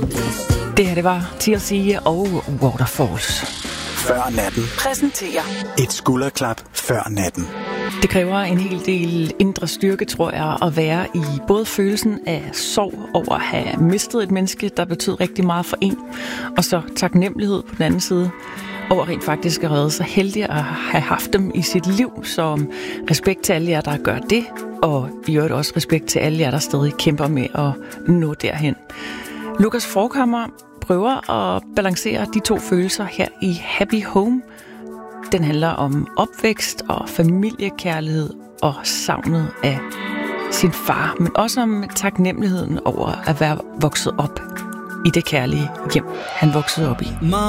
Det her, det var TLC og Waterfalls. Før natten. Præsenterer Et skulderklap før natten. Det kræver en hel del indre styrke, tror jeg, at være i både følelsen af sorg over at have mistet et menneske, der betød rigtig meget for en, og så taknemmelighed på den anden side over rent faktisk at redde sig heldig at have haft dem i sit liv. Så respekt til alle jer, der gør det, og i øvrigt også respekt til alle jer, der stadig kæmper med at nå derhen. Lukas Forchhammer prøver at balancere de to følelser her i Happy Home. Den handler om opvækst og familiekærlighed og savnet af sin far, men også om taknemmeligheden over at være vokset op i det kærlige hjem, han voksede op i.